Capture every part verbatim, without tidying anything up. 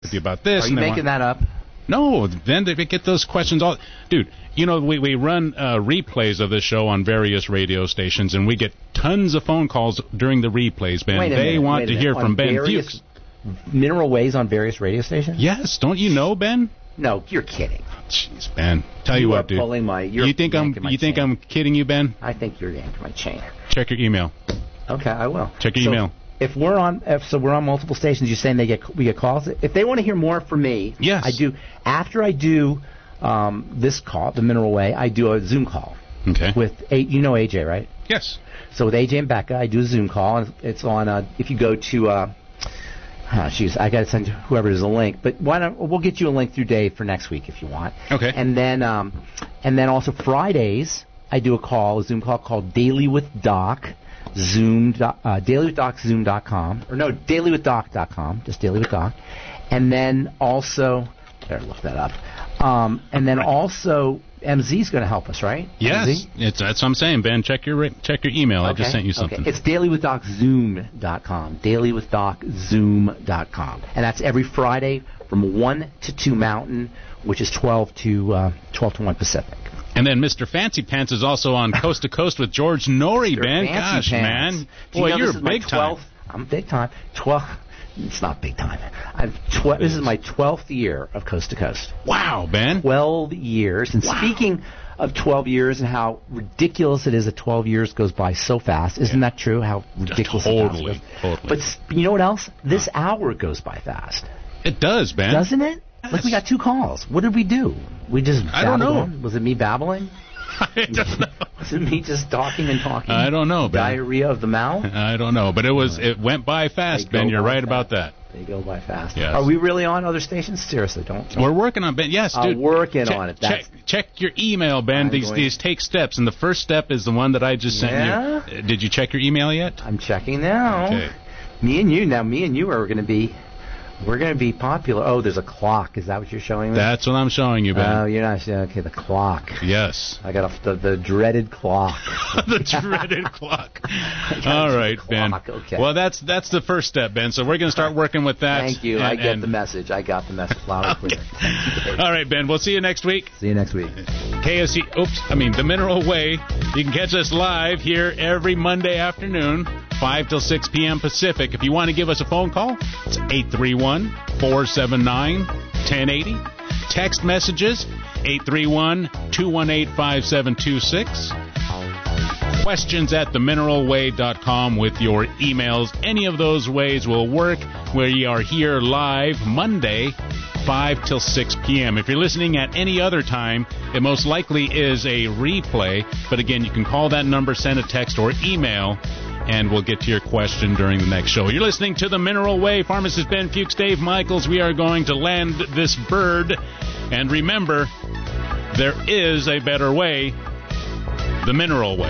with you about this. Are you and they making want, that up? No, then they get those questions all... Dude, you know, we, we run uh, replays of this show on various radio stations, and we get tons of phone calls during the replays, Ben. Wait a they minute, want wait a to minute. hear On from Ben various Fuchs. Mineral Ways on various radio stations? Yes, don't you know, Ben? No, you're kidding. Jeez, Ben. Tell you, You what, are dude. pulling my- you're you think I'm yanking my you think chain. I'm kidding you, Ben? I think you're yanking my chain. Check your email. Okay, I will. Check your So, email. If we're on, if, so we're on multiple stations. You're saying they get we get calls. If they want to hear more from me, Yes. I do. After I do um, this call, the Mineral Way, I do a Zoom call Okay. with a, you know A J, right? Yes. So with A J and Becca, I do a Zoom call, and it's on. Uh, if you go to, uh, oh, geez, I got to send whoever is a link, but why don't we'll get you a link through Dave for next week if you want. Okay. And then, um, and then also Fridays, I do a call, a Zoom call called Daily with Doc. Zoom, uh, daily with doc zoom dot com, or no, daily with doc dot com, just Daily with Doc. And then also, better look that up. Um, and then also, M Z's going to help us, right? Yes. M Z? It's, that's what I'm saying, Ben. Check your check your email. I just sent you something. Okay. It's daily with doc zoom dot com, daily with doc zoom dot com. And that's every Friday from one to two Mountain, which is twelve to uh, twelve to one Pacific. And then Mister Fancy Pants is also on Coast to Coast with George Norrie, Mister Ben. Fancy Gosh, Pants. man. Do you Boy, know you're this is my big time. twelfth I'm big time. Twelve. It's not big time. I've tw- this is my twelfth year of Coast to Coast. Wow, Ben. Twelve years. And Wow. speaking of twelve years and how ridiculous it is that twelve years goes by so fast, isn't Yeah. that true? How ridiculous Totally, it goes? totally. But s- you know what else? This hour goes by fast, It does, Ben. doesn't it? Like we got two calls. What did we do? We just I don't babbled know. on? Was it me babbling? I don't know. Was it me just talking and talking? I don't know, Ben. Diarrhea of the mouth? I don't know, but it was it went by fast, They go Ben. You're by right fast. about that. They go by fast. Yes. Are we really on other stations? Seriously, don't. We're working on Ben. Yes, I'm dude. working check, on it. Check, That's- check your email, Ben. I'm These going- these take steps, and the first step is the one that I just sent Yeah? you. Uh, Did you check your email yet? I'm checking now. Okay. Me and you now. Me and you are going to be. We're going to be popular. Oh, there's a clock. Is that what you're showing me? That's what I'm showing you, Oh, Ben. you're not. Okay, the clock. Yes. I got a, the the dreaded clock. The dreaded clock. got All a right, Ben. clock, okay. Well, that's that's the first step, Ben. So we're going to start working with that. Thank you. And, I get and- the message. I got the message loud and clear. Thank you, Dave. All right, Ben. We'll see you next week. See you next week. K S E. Oops. I mean, the Mineral Way. You can catch us live here every Monday afternoon, five till six p.m. Pacific. If you want to give us a phone call, it's eight three one, four seven nine, one zero eight zero. Text messages, eight three one, two one eight, five seven two six. Questions at the mineral way dot com with your emails. Any of those ways will work. We are here live Monday, five till six p.m. If you're listening at any other time, it most likely is a replay. But again, you can call that number, send a text, or email, and we'll get to your question during the next show. You're listening to The Mineral Way. Pharmacist Ben Fuchs, Dave Michaels. We are going to land this bird. And remember, there is a better way. The Mineral Way.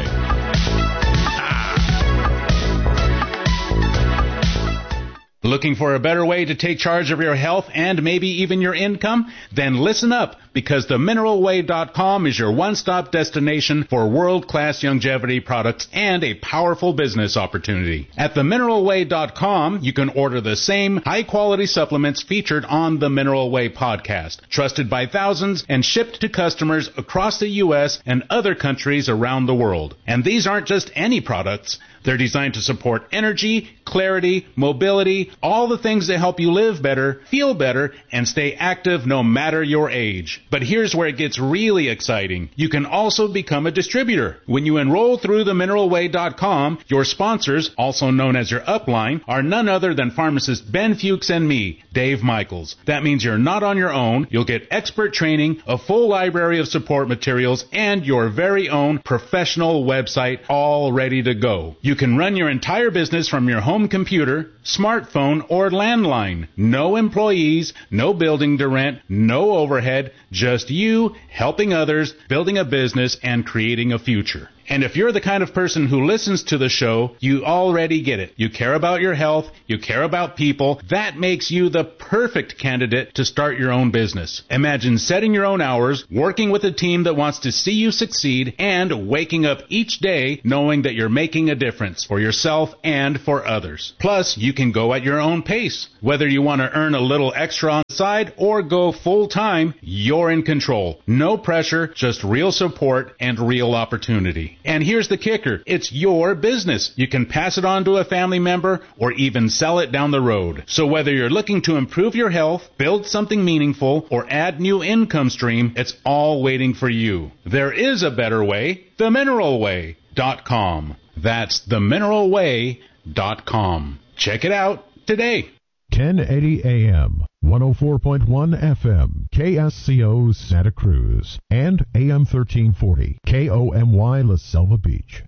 Looking for a better way to take charge of your health and maybe even your income? Then listen up, because the mineral way dot com is your one-stop destination for world-class longevity products and a powerful business opportunity. At the mineral way dot com, you can order the same high-quality supplements featured on the Mineral Way podcast, trusted by thousands and shipped to customers across the U S and other countries around the world. And these aren't just any products. They're designed to support energy, clarity, mobility, all the things that help you live better, feel better, and stay active no matter your age. But here's where it gets really exciting. You can also become a distributor. When you enroll through the mineral way dot com, your sponsors, also known as your upline, are none other than pharmacist Ben Fuchs and me, Dave Michaels. That means you're not on your own. You'll get expert training, a full library of support materials, and your very own professional website all ready to go. You can run your entire business from your home computer, smartphone, or landline. No employees, no building to rent, no overhead, just you helping others, building a business, and creating a future. And if you're the kind of person who listens to the show, you already get it. You care about your health, you care about people. That makes you the perfect candidate to start your own business. Imagine setting your own hours, working with a team that wants to see you succeed, and waking up each day knowing that you're making a difference for yourself and for others. Plus, you can go at your own pace. Whether you want to earn a little extra on the side or go full-time, you're in control. No pressure, just real support and real opportunity. And here's the kicker. It's your business. You can pass it on to a family member or even sell it down the road. So whether you're looking to improve your health, build something meaningful, or add new income stream, it's all waiting for you. There is a better way. the mineral way dot com. That's the mineral way dot com. Check it out today. ten eighty A M, one oh four point one F M, K S C O Santa Cruz, and A M thirteen forty, K O M Y La Selva Beach.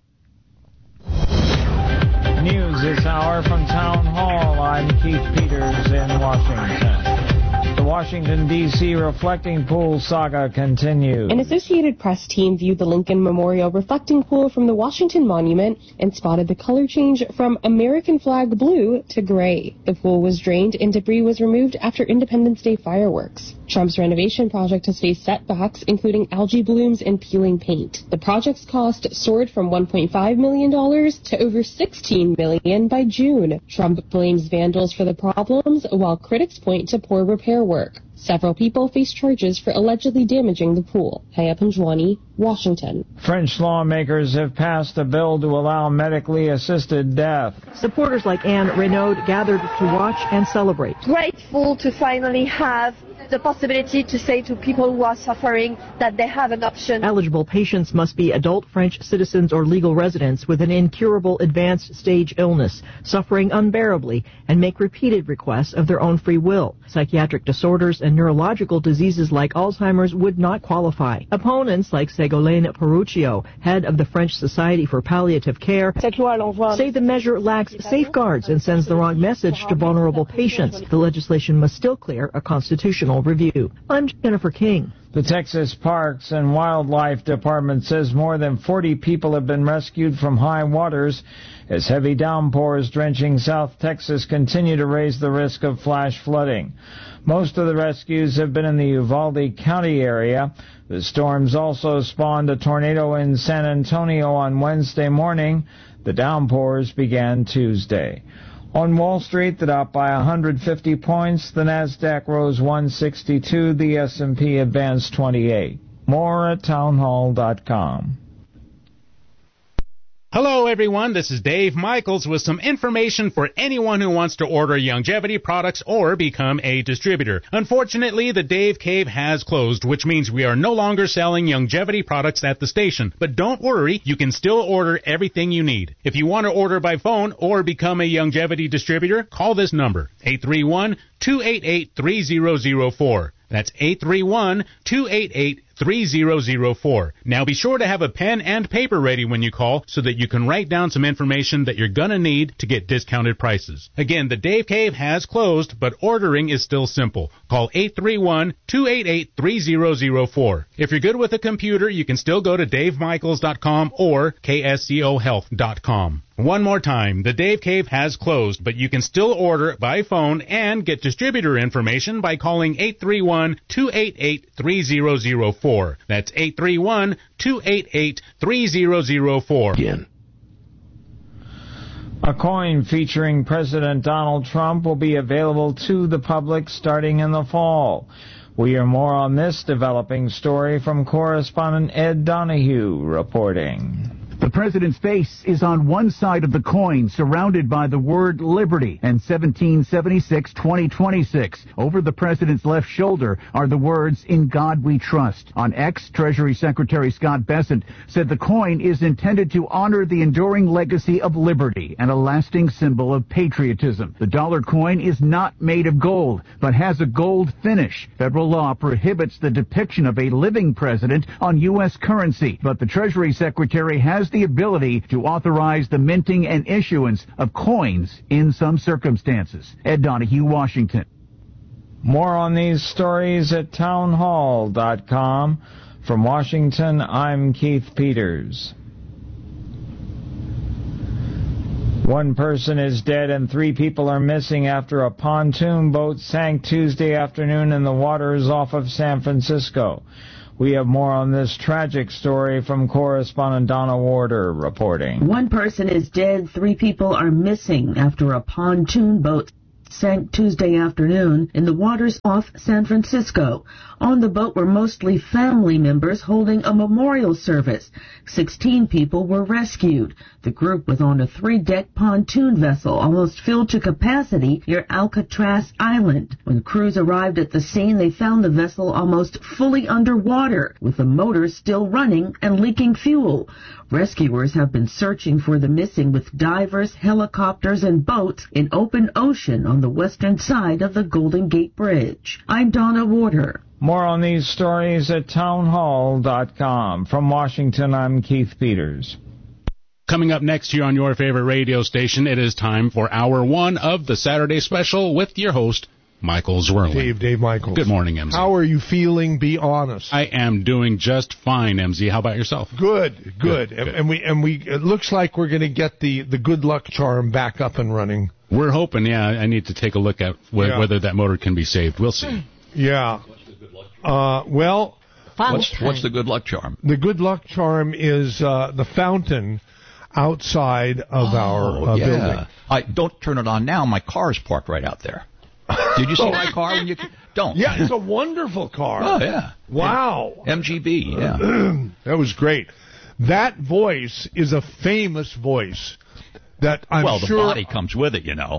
News this hour from Town Hall. I'm Keith Peters in Washington. The Washington, D C reflecting pool saga continues. An Associated Press team viewed the Lincoln Memorial reflecting pool from the Washington Monument and spotted the color change from American flag blue to gray. The pool was drained and debris was removed after Independence Day fireworks. Trump's renovation project has faced setbacks, including algae blooms and peeling paint. The project's cost soared from one point five million dollars to over sixteen million dollars by June. Trump blames vandals for the problems, while critics point to poor repair work. Several people face charges for allegedly damaging the pool. Haya Panjwani, Washington. French lawmakers have passed a bill to allow medically assisted death. Supporters like Anne Renaud gathered to watch and celebrate. Grateful to finally have the possibility to say to people who are suffering that they have an option. Eligible patients must be adult French citizens or legal residents with an incurable advanced stage illness, suffering unbearably, and make repeated requests of their own free will. Psychiatric disorders and neurological diseases like Alzheimer's would not qualify. Opponents like Ségolène Peruccio, head of the French Society for Palliative Care, say the measure lacks safeguards and sends the wrong message to vulnerable patients. The legislation must still clear a constitutional review. I'm Jennifer King. The Texas Parks and Wildlife Department says more than forty people have been rescued from high waters as heavy downpours drenching South Texas continue to raise the risk of flash flooding. Most of the rescues have been in the Uvalde County area. The storms also spawned a tornado in San Antonio on Wednesday morning. The downpours began Tuesday. On Wall Street, the Dow by one hundred fifty points, the Nasdaq rose one sixty-two, the S and P advanced twenty-eight. More at townhall dot com. Hello, everyone. This is Dave Michaels with some information for anyone who wants to order Youngevity products or become a distributor. Unfortunately, the Dave Cave has closed, which means we are no longer selling Youngevity products at the station. But don't worry, you can still order everything you need. If you want to order by phone or become a Youngevity distributor, call this number, eight three one, two eight eight, three zero zero four. That's eight three one, two eight eight, three zero zero four. Now be sure to have a pen and paper ready when you call so that you can write down some information that you're going to need to get discounted prices. Again, the Dave Cave has closed, but ordering is still simple. Call eight three one, two eight eight, three zero zero four. If you're good with a computer, you can still go to dave michaels dot com or k s c o health dot com. One more time, the Dave Cave has closed, but you can still order by phone and get distributor information by calling eight three one, two eight eight, three zero zero four. That's eight three one, two eight eight, three zero zero four. Again. A coin featuring President Donald Trump will be available to the public starting in the fall. We hear more on this developing story from correspondent Ed Donahue reporting. The president's face is on one side of the coin, surrounded by the word liberty and seventeen seventy-six twenty twenty-six. Over the president's left shoulder are the words, "In God We Trust." On X, Treasury Secretary Scott Bessent said the coin is intended to honor the enduring legacy of liberty and a lasting symbol of patriotism. The dollar coin is not made of gold, but has a gold finish. Federal law prohibits the depiction of a living president on U S currency, but the Treasury Secretary has the ability to authorize the minting and issuance of coins in some circumstances. Ed Donahue, Washington. More on these stories at townhall dot com. From Washington, I'm Keith Peters. One person is dead and three people are missing after a pontoon boat sank Tuesday afternoon in the waters off of San Francisco. We have more on this tragic story from correspondent Donna Warder reporting. One person is dead, three people are missing after a pontoon boat sank Tuesday afternoon in the waters off San Francisco. On the boat were mostly family members holding a memorial service. Sixteen people were rescued. The group was on a three-deck pontoon vessel almost filled to capacity near Alcatraz Island. When crews arrived at the scene, they found the vessel almost fully underwater, with the motors still running and leaking fuel. Rescuers have been searching for the missing with divers, helicopters, and boats in open ocean on the western side of the Golden Gate Bridge. I'm Donna Warder. More on these stories at townhall dot com. From Washington, I'm Keith Peters. Coming up next here on your favorite radio station, it is time for hour one of the Saturday Special with your host, Michael Zwerling. Dave, Dave Michaels. Good morning, M Z. How are you feeling? Be honest. I am doing just fine, M Z. How about yourself? Good, good. Good, and, good. and we and we it looks like we're going to get the the good luck charm back up and running. We're hoping. Yeah, I need to take a look at wh- Yeah. whether that motor can be saved. We'll see. Yeah. Uh, well, What's, what's the good luck charm? the good luck charm is uh, the fountain outside of our uh, yeah. building. I don't turn it on now. My car's parked right out there. Did you see my car when you don't? Yeah, it's a wonderful car. Oh yeah. Wow. M G B. Yeah. That was great. That voice is a famous voice that I'm well, the sure. body comes with it, you know.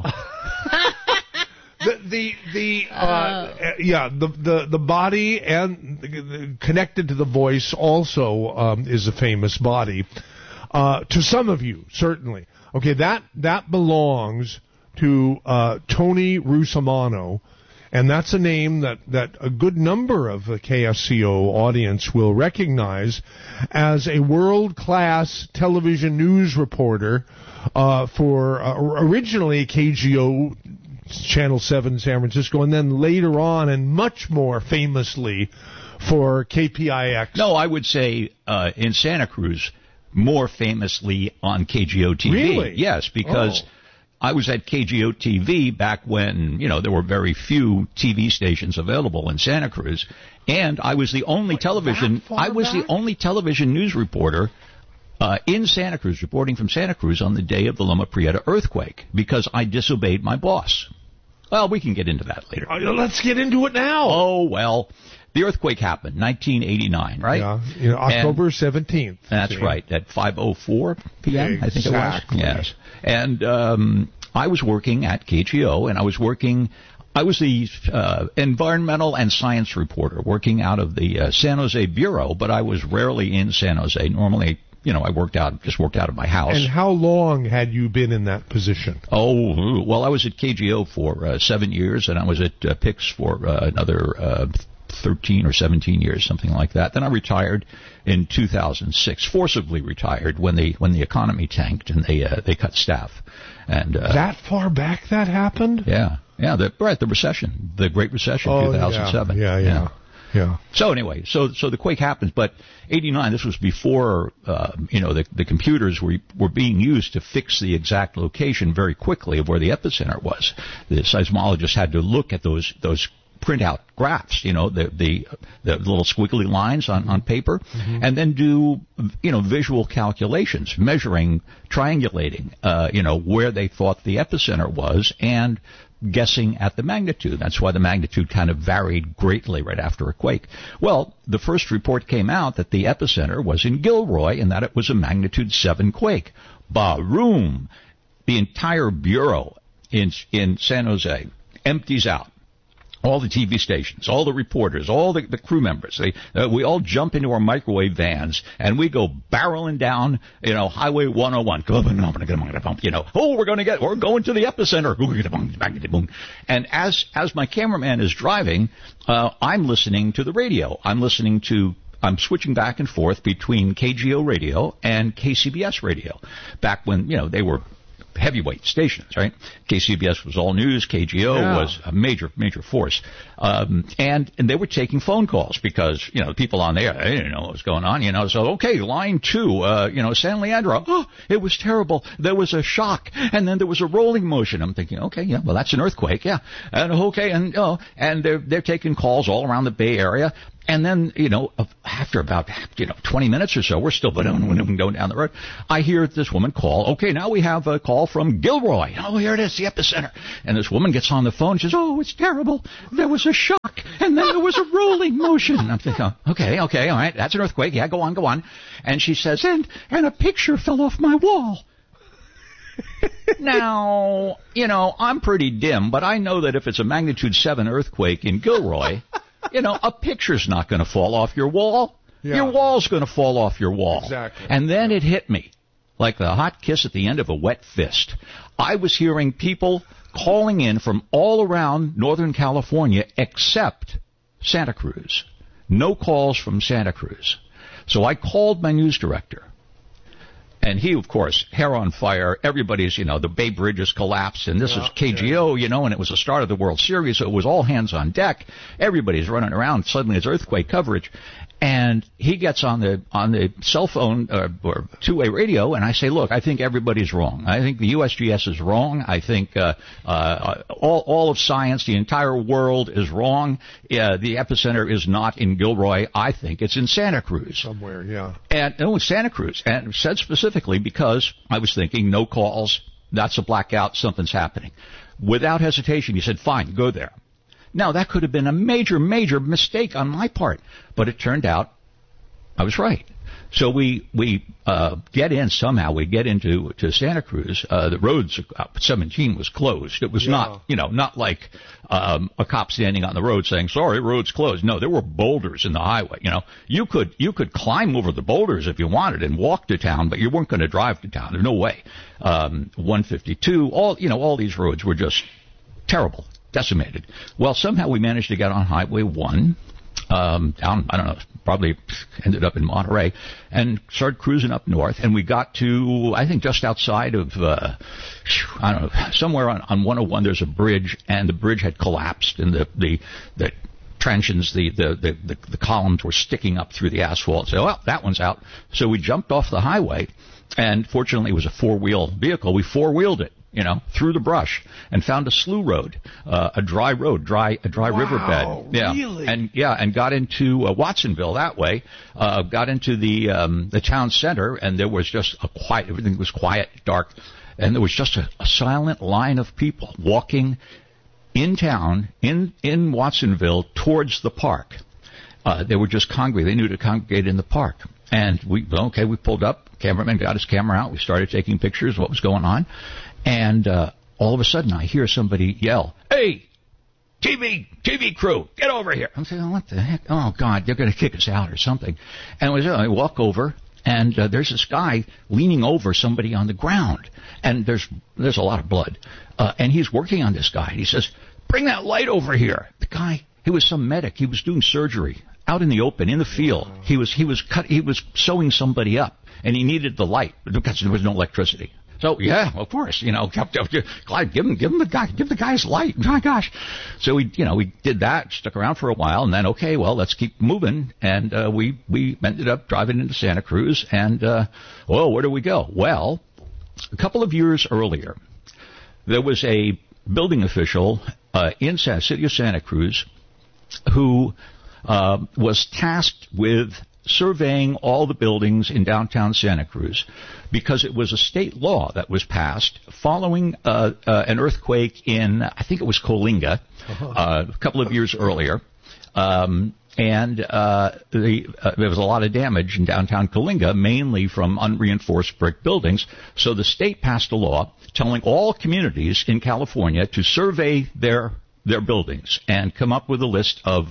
The the the uh, yeah the, the the body and the, the, connected to the voice also um, is a famous body uh, to some of you certainly. Okay, that that belongs to uh, Tony Russomano, and that's a name that, that a good number of the K S C O audience will recognize as a world-class television news reporter uh, for uh, originally K G O Channel seven San Francisco, and then later on and much more famously for K P I X. No, I would say uh, in Santa Cruz, more famously on K G O T V. Really? Yes, because Oh. I was at K G O T V back when, you know, there were very few T V stations available in Santa Cruz, and I was the only television I was back? the only television news reporter uh, in Santa Cruz, reporting from Santa Cruz on the day of the Loma Prieta earthquake because I disobeyed my boss. Well, we can get into that later. Uh, let's get into it now. Oh, well, the earthquake happened, nineteen eighty-nine, right? Yeah, you know, October seventeenth. That's see. right, at five oh four p.m., I think it was. Exactly. Yes. And um, I was working at K G O, and I was working, I was the uh, environmental and science reporter working out of the uh, San Jose Bureau, but I was rarely in San Jose. Normally, you know, I worked out, just worked out of my house. And how long had you been in that position? Oh, well, I was at K G O for uh, seven years, and I was at uh, P I X for uh, another uh, thirteen or seventeen years, something like that. Then I retired in two thousand six, forcibly retired when the when the economy tanked and they uh, they cut staff. And uh, That far back that happened? yeah, yeah, the, right, the recession, the Great Recession, Oh, two thousand seven. Yeah, yeah, yeah. yeah. So anyway, so so the quake happens, but eighty-nine. This was before uh, you know the the computers were were being used to fix the exact location very quickly of where the epicenter was. The seismologists had to look at those those printout graphs, you know, the the the little squiggly lines on on paper, Mm-hmm. and then do you know visual calculations, measuring, triangulating, uh, you know, where they thought the epicenter was and guessing at the magnitude. That's why the magnitude kind of varied greatly right after a quake. Well, the first report came out that the epicenter was in Gilroy and that it was a magnitude seven quake. Baroom! The entire bureau in in San Jose empties out. All the T V stations, all the reporters, all the, the crew members, they, uh, we all jump into our microwave vans and we go barreling down, you know, Highway one oh one. You know, oh, we're going to get, we're going to the epicenter. And as as my cameraman is driving, uh, I'm listening to the radio. I'm listening to. I'm switching back and forth between K G O radio and K C B S radio. Back when, you know, they were heavyweight stations, right? K C B S was all news. K G O yeah. was a major, major force. Um, and, and they were taking phone calls because, you know, the people on there, they didn't know what was going on, you know. So, okay, line two, uh, you know, San Leandro, oh, it was terrible. There was a shock, and then there was a rolling motion. I'm thinking, okay, yeah, well, that's an earthquake, yeah. And, okay, and, oh, and they're, they're taking calls all around the Bay Area. And then, you know, after about, you know, twenty minutes or so, we're still going down the road. I hear this woman call. Okay, now we have a call from Gilroy. Oh, here it is, the epicenter. And this woman gets on the phone and says, oh, it's terrible. There was a shock, and then there was a rolling motion. And I'm thinking, okay, okay, all right, that's an earthquake. Yeah, go on, go on. And she says, and, and a picture fell off my wall. Now, you know, I'm pretty dim, but I know that if it's a magnitude seven earthquake in Gilroy, you know, a picture's not going to fall off your wall. Yeah. Your wall's going to fall off your wall. Exactly. And then it hit me like the hot kiss at the end of a wet fist. I was hearing people calling in from all around Northern California except Santa Cruz. No calls from Santa Cruz. So I called my news director. And he, of course, hair on fire. Everybody's, you know, the Bay Bridge has collapsed, and this yeah, is K G O, yeah. you know, and it was the start of the World Series, so it was all hands on deck. Everybody's running around. Suddenly it's earthquake coverage. And he gets on the on the cell phone uh, or two-way radio, and I say, look, I think everybody's wrong. I think the U S G S is wrong. I think uh, uh, all, all of science, the entire world is wrong. Uh, the epicenter is not in Gilroy. I think it's in Santa Cruz. Somewhere, yeah. And no, it's Santa Cruz. And said specifically because I was thinking, no calls, that's a blackout, something's happening. Without hesitation, he said, fine, go there. Now, that could have been a major, major mistake on my part, but it turned out I was right. So we we uh, get in somehow. We get into to Santa Cruz. Uh, the roads, uh, seventeen was closed. It was yeah. not, you know, not like um, a cop standing on the road saying, "Sorry, road's closed." No, there were boulders in the highway. You know, you could you could climb over the boulders if you wanted and walk to town, but you weren't going to drive to town. There's no way. Um, one fifty-two, all you know, all these roads were just terrible. Decimated. Well, somehow we managed to get on Highway one, um, down, I don't know, probably ended up in Monterey, and started cruising up north, and we got to, I think, just outside of, uh, I don't know, somewhere on, on one oh one there's a bridge, and the bridge had collapsed, and the, the, the truncheons, the, the, the, the, the columns were sticking up through the asphalt. So, well, that one's out. So we jumped off the highway, and fortunately it was a four-wheel vehicle. We four-wheeled it, you know, through the brush, and found a slough road, uh, a dry road, dry a dry wow, riverbed. Yeah, really? and yeah, and got into uh, Watsonville that way. Uh, got into the um, the town center, and there was just a quiet. Everything was quiet, dark, and there was just a, a silent line of people walking in town in in Watsonville towards the park. Uh, they were just congregating. They knew to congregate in the park. And we okay, we pulled up. Cameraman got his camera out. We started taking pictures of what was going on. And uh, all of a sudden, I hear somebody yell, "Hey, T V, T V crew, get over here!" I'm saying, "What the heck? Oh God, they're going to kick us out or something." And was, uh, I walk over, and uh, there's this guy leaning over somebody on the ground, and there's there's a lot of blood, uh, and he's working on this guy. He says, "Bring that light over here." The guy, he was some medic. He was doing surgery out in the open, in the field. He was he was cut. He was sewing somebody up, and he needed the light because there was no electricity. So yeah, of course, you know, Clyde, give him, give him the guy, give the guy's light. Oh my gosh! So we, you know, we did that, stuck around for a while, and then okay, well, let's keep moving, and uh, we we ended up driving into Santa Cruz, and uh, well, where do we go? Well, a couple of years earlier, there was a building official uh, in the city of Santa Cruz who uh, was tasked with surveying all the buildings in downtown Santa Cruz because it was a state law that was passed following uh, uh, an earthquake in, I think it was Coalinga, uh, a couple of years earlier. Um, and uh, the, uh, there was a lot of damage in downtown Coalinga, mainly from unreinforced brick buildings. So the state passed a law telling all communities in California to survey their their buildings and come up with a list of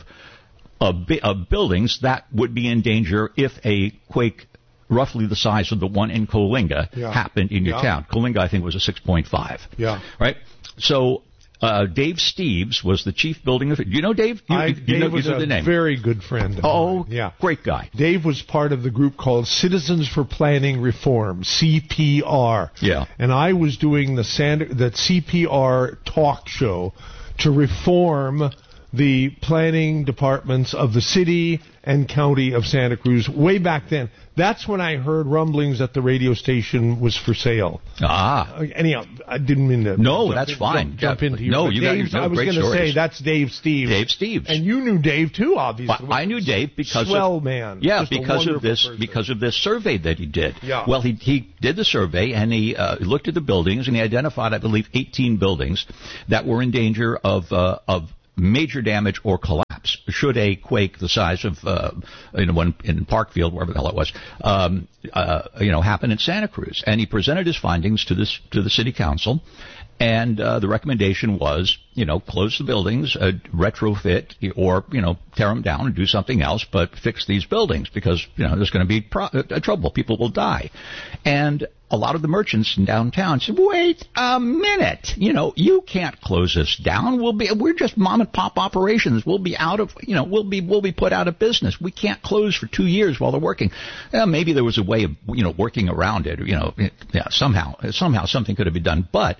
Of, of buildings that would be in danger if a quake roughly the size of the one in Coalinga yeah. happened in your yeah. town. Coalinga, I think, was a six point five. Yeah. Right? So Uh, Dave Steeves was the chief building official. You know Dave? You, I, you Dave know, was you know a the name. very good friend of Oh, mine. Yeah. Great guy. Dave was part of the group called Citizens for Planning Reform, C P R. Yeah. And I was doing the Sand- the C P R talk show to reform the planning departments of the city and county of Santa Cruz way back then. That's when I heard rumblings that the radio station was for sale. Ah. Uh, anyhow, I didn't mean to. No, jump that's in, fine. Jump, jump into you. No, But you got Dave's, no, I was great going to stories. say that's Dave Steeves. Dave Steeves. And you knew Dave too, obviously. Well, I knew Dave because Swell of, man. Yeah, Just a because of wonderful this person. because of this survey that he did. Yeah. Well, he he did the survey and he uh, looked at the buildings and he identified, I believe, eighteen buildings that were in danger of uh, of major damage or collapse should a quake the size of uh, you know one in Parkfield, wherever the hell it was, um, uh, you know, happen in Santa Cruz. And he presented his findings to this to the city council. And uh, the recommendation was, you know, close the buildings, uh, retrofit, or, you know, tear them down and do something else, but fix these buildings because, you know, there's going to be pro- uh, trouble. People will die. And a lot of the merchants in downtown said, wait a minute. You know, you can't close this down. We'll be, we're just mom and pop operations. We'll be out of, you know, we'll be, we'll be put out of business. We can't close for two years while they're working. Uh, maybe there was a way of, you know, working around it, you know, yeah, somehow, somehow something could have been done. But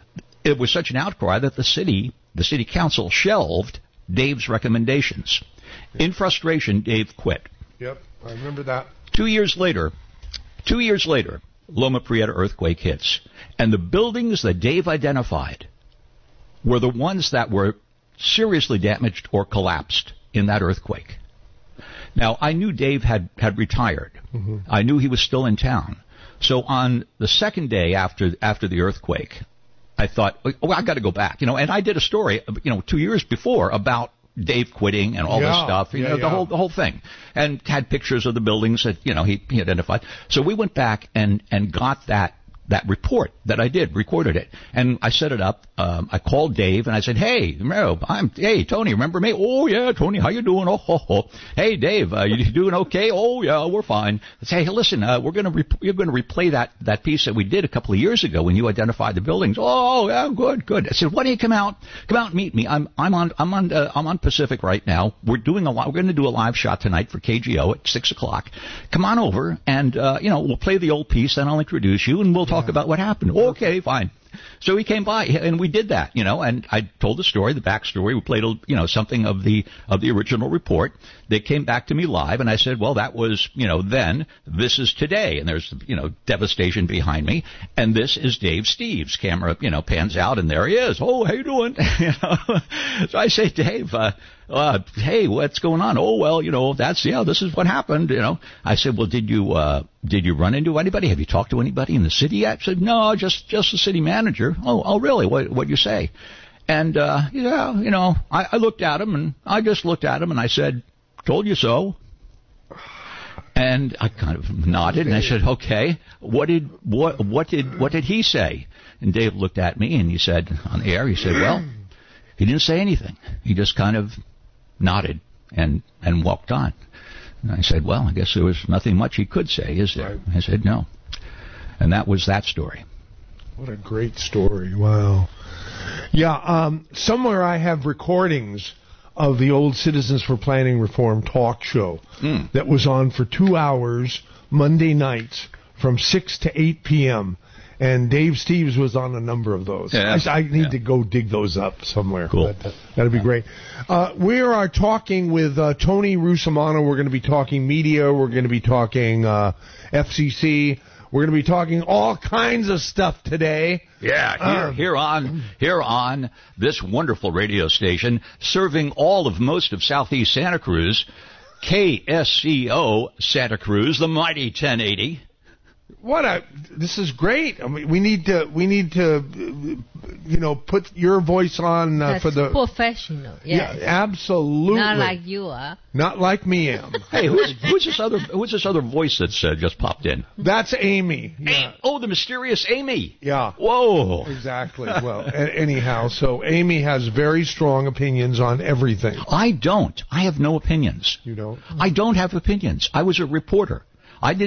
it was such an outcry that the city, the city council shelved Dave's recommendations. In frustration, Dave quit. Yep, I remember that. Two years later, two years later, Loma Prieta earthquake hits. And the buildings that Dave identified were the ones that were seriously damaged or collapsed in that earthquake. Now, I knew Dave had, had retired. Mm-hmm. I knew he was still in town. So on the second day after after the earthquake, I thought, oh, I got to go back, you know. And I did a story, you know, two years before about Dave quitting and all yeah, this stuff, you yeah, know, the yeah. whole the whole thing, and had pictures of the buildings that you know he, he identified. So we went back and and got that that report that I did, recorded it, and I set it up. Um, I called Dave and I said, "Hey, remember, I'm hey Tony, remember me? Oh yeah, Tony, how you doing? Oh ho ho. Hey Dave, uh, you doing okay? Oh yeah, we're fine." I say, "Hey, listen, uh, we're gonna re- you're gonna replay that that piece that we did a couple of years ago when you identified the buildings." "Oh yeah, good, good." I said, "Why don't you come out? Come out and meet me. I'm I'm on I'm on uh, I'm on Pacific right now. We're doing a li- we're going to do a live shot tonight for K G O at six o'clock. Come on over and uh, you know we'll play the old piece. Then I'll introduce you and we'll talk yeah. about what happened." "Okay, fine." So he came by, and we did that, you know, and I told the story, the backstory. We played, you know, something of the of the original report. They came back to me live, and I said, well, that was, you know, then. This is today, and there's, you know, devastation behind me, and this is Dave Steeves. Camera, you know, pans out, and there he is. "Oh, how you doing?" you know? So I say, "Dave, uh, uh, hey, what's going on?" "Oh, well, you know, that's, yeah, this is what happened, you know." I said, "Well, did you, uh, did you run into anybody? Have you talked to anybody in the city yet?" I said, "No, just, just the city manager." "Oh, oh, really? What, what'd you say?" And, uh, yeah, you know, I, I looked at him and I just looked at him and I said, "Told you so." And I kind of nodded and I said, "Okay, what did, what, what did, what did he say?" And Dave looked at me and he said, on the air, he said, "Well, he didn't say anything. He just kind of nodded and, and walked on." And I said, "Well, I guess there was nothing much he could say, is there?" Right. I said, "No." And that was that story. What a great story. Wow. Yeah, um, somewhere I have recordings of the old Citizens for Planning Reform talk show mm. that was on for two hours Monday nights from six to eight p.m., and Dave Steeves was on a number of those. Yeah. I, I need yeah. to go dig those up somewhere. Cool. That, that'd be great. Uh, we are talking with uh, Tony Russomano. We're going to be talking media. We're going to be talking uh, F C C. We're going to be talking all kinds of stuff today. Yeah, here, um, here on here on this wonderful radio station, serving all of most of southeast Santa Cruz, K S C O Santa Cruz, the mighty ten eighty. What a this is great. I mean, we need to we need to you know put your voice on uh, That's for the professional. Yes. Yeah, absolutely. Not like you are. Not like me am. Hey, who's, who's this other who's this other voice that's uh, just popped in? That's Amy. Yeah. Hey, oh, the mysterious Amy. Yeah. Whoa. Exactly. Well, a- anyhow, so Amy has very strong opinions on everything. I don't. I have no opinions. You don't? I don't have opinions. I was a reporter. I didn't.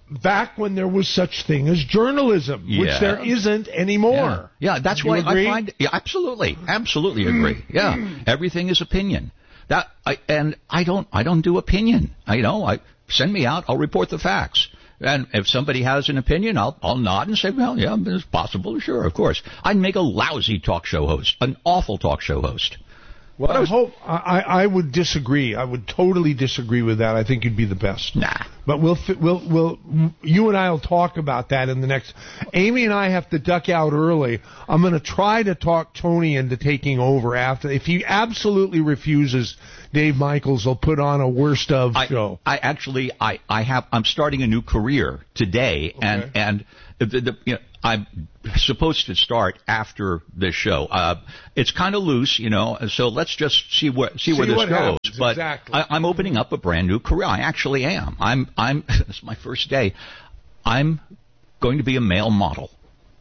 back when there was such thing as journalism, Yeah. which there isn't anymore. Yeah, yeah that's Do you why agree? I find yeah, absolutely, absolutely agree. Yeah, everything is opinion. That I, and I don't I don't do opinion. I you know I send me out. I'll report the facts. And if somebody has an opinion, I'll I'll nod and say, well, yeah, it's possible. Sure, of course. I'd make a lousy talk show host, an awful talk show host. Well, I, I hope I, I would disagree. I would totally disagree with that. I think you'd be the best. Nah. But we'll we'll we'll you and I will talk about that in the next. Amy and I have to duck out early. I'm going to try to talk Tony into taking over after. If he absolutely refuses, Dave Michaels will put on a worst of I, show. I actually I I have I'm starting a new career today, Okay. and and the, the, you know, I'm supposed to start after this show. Uh, it's kind of loose, you know, so let's just see where see, See where this what goes. happens, But exactly. I, I'm opening up a brand new career. I actually am. I'm I'm. It's my first day. I'm going to be a male model.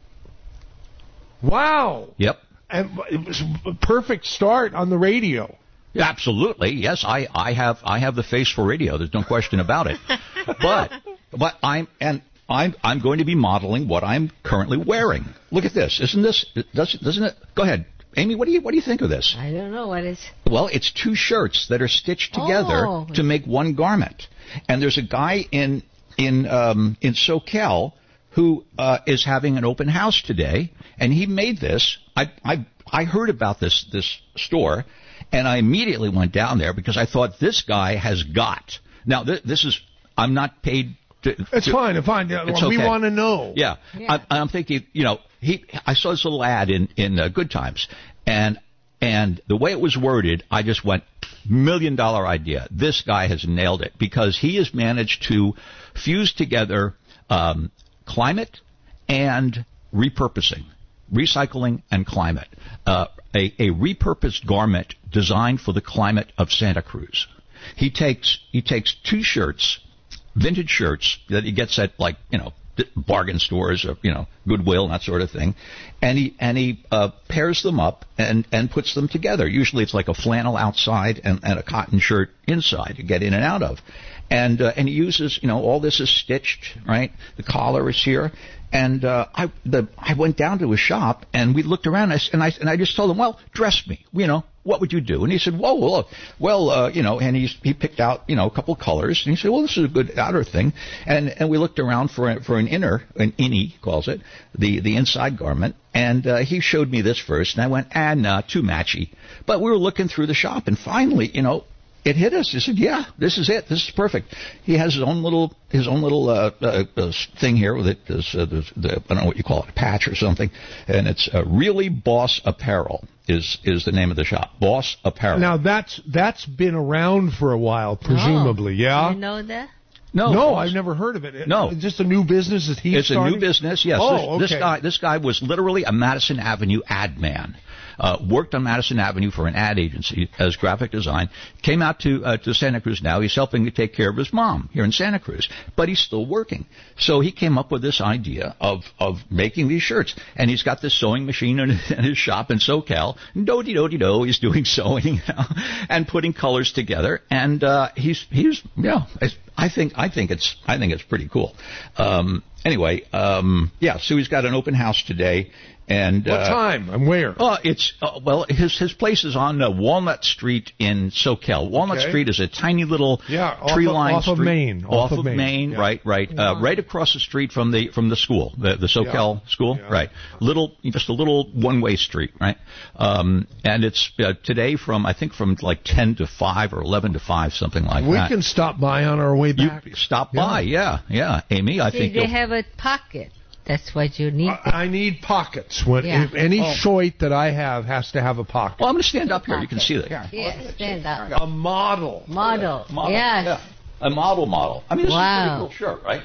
Wow. Yep. And it was a perfect start on the radio. Yeah, absolutely. Yes, I, I have I have the face for radio. There's no question about it. But but I'm and I'm I'm going to be modeling what I'm currently wearing. Look at this. Isn't this doesn't doesn't it? Go ahead, Amy. What do you what do you think of this? I don't know what is. Well, it's two shirts that are stitched together Oh. to make one garment. And there's a guy in in um, in SoCal who uh, is having an open house today, and he made this. I I I heard about this this store, and I immediately went down there because I thought this guy has got. Now th- this is I'm not paid. To, It's to, fine. Fine. It's We okay. want to know. Yeah, Yeah. I, I'm thinking. You know, he. I saw this little ad in in uh, Good Times, and and the way it was worded, I just went million dollar idea. This guy has nailed it because he has managed to fuse together um, climate and repurposing, recycling and climate. Uh, a, a repurposed garment designed for the climate of Santa Cruz. He takes he takes two shirts, vintage shirts that he gets at like you know bargain stores or you know Goodwill and that sort of thing, and he and he uh, pairs them up and and puts them together. Usually it's like a flannel outside and, and a cotton shirt inside to get in and out of, and uh, and he uses you know all this is stitched right. The collar is here. And uh, I the I went down to his shop and we looked around and I, s- and I and I just told him, well, dress me, you know, what would you do? And he said, whoa, well, well, uh, you know, and he he picked out you know a couple of colors and he said, well, this is a good outer thing, and and we looked around for a, for an inner, an innie calls it, the the inside garment, and uh, he showed me this first, and I went, ah, nah, too matchy. But we were looking through the shop and finally, you know. It hit us. He said, "Yeah, this is it. This is perfect." He has his own little, his own little uh, uh, uh, thing here with it. This, uh, this, the, I don't know what you call it, a patch or something. And it's uh, Really Boss Apparel is is the name of the shop. Boss Apparel. Now that's that's been around for a while, presumably. Oh, yeah. Do you know that? no, No, Boss. I've never heard of it. No. It's just a new business that he's It's starting? a new business. Yes. Oh, this, okay. this guy, this guy was literally a Madison Avenue ad man. Uh, worked on Madison Avenue for an ad agency as graphic design. Came out to uh, to Santa Cruz now. He's helping to take care of his mom here in Santa Cruz, but he's still working. So he came up with this idea of of making these shirts, and he's got this sewing machine in, in his shop in SoCal. Do-de do-de do. He's doing sewing you know, and putting colors together, and uh, he's he's you know it's, I think I think it's I think it's pretty cool. Um, anyway, um, yeah. So he's got an open house today. And, What uh, time and where? Oh, it's uh, well, his his place is on uh, Walnut Street in SoCal. Walnut Okay. Street is a tiny little Yeah, off tree of- line off of street Main, off, off of of Main, Main, yeah. right, right, uh, right across the street from the from the school, the the SoCal Yeah. school, Yeah. right. Little, just a little one way street, right. Um, and it's uh, today from I think from like ten to five or eleven to five, something like We that. can stop by on our way you back. stop Yeah. by, yeah, yeah, Amy. I See, think they you'll- have a pocket. That's what you need. I I need pockets. When Yeah. if any Oh. shoit that I have has to have a pocket. Well, I'm going to stand up here. You can see that. Yeah, stand up. A model. Model. Model, Yes. yeah. A model model. I mean, this is a Wow. pretty cool shirt, right?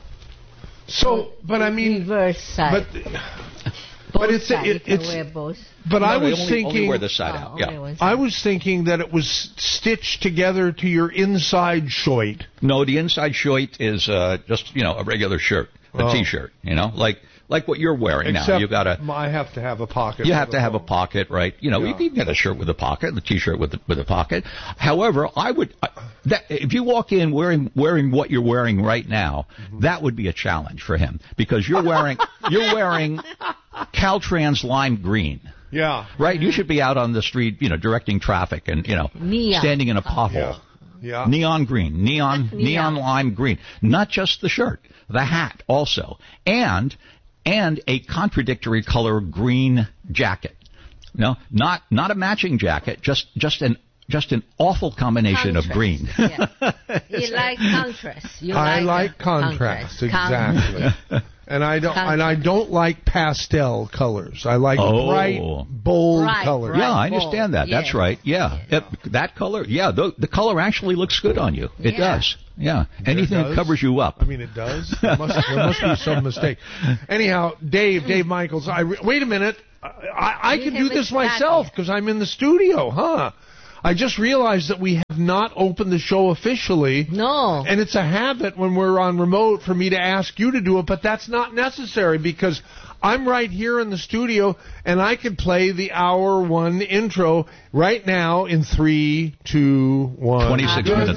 So, but I mean, Reverse side. but both but it's side. it, You can it's. wear both. But I No, they was only, thinking. only wear this side Oh, out. only Yeah. one side. I was thinking that it was stitched together to your inside shoit. No, the inside shirt is uh, just you know a regular shirt, a Oh. t-shirt. You know, like like what you're wearing Except now. You got a. I have to have a pocket. You have to have a pocket, right? You know, Yeah. you can get a shirt with a pocket, a T-shirt with a, with a pocket. However, I would I, that if you walk in wearing wearing what you're wearing right now, Mm-hmm. that would be a challenge for him because you're wearing you're wearing Caltrans lime green. Yeah. Right? You should be out on the street, you know, directing traffic and, you know, Neon. standing in a pothole. Yeah. Neon green, neon, Neon. neon lime green. Not just the shirt, the hat also. And, and a contradictory color green jacket. No, not, not a matching jacket, just, just an, just an awful combination Contrast. of green. Yeah. You like contrast. You I like, like uh, contrast, contrast. exactly. And I don't, and I don't like pastel colors. I like Oh. bright, bold Bright, colors. Yeah, I bold. understand that. That's Yes. right. Yeah. It- that color, yeah, the, the color actually looks good on you. It Yeah. does. Yeah. It Anything that does? covers you up. I mean, it does. There must, there must be some mistake. Anyhow, Dave, Dave Michaels. I re- wait a minute. I, I, I You can can do this mix that myself in. because I'm in the studio, huh? I just realized that we have not opened the show officially. No. And it's a habit when we're on remote for me to ask you to do it, but that's not necessary because I'm right here in the studio and I could play the hour one intro right now in three, two, one. twenty-six Good minutes